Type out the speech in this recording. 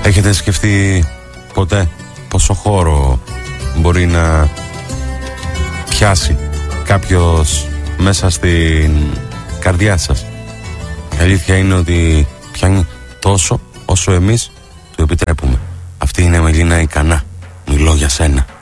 Έχετε σκεφτεί ποτέ πόσο χώρο μπορεί να πιάσει κάποιος μέσα στην καρδιά σας? Η αλήθεια είναι ότι πιάνει τόσο όσο εμείς του επιτρέπουμε. Αυτή είναι η Μελίνα Ικανά. Μιλώ για σένα.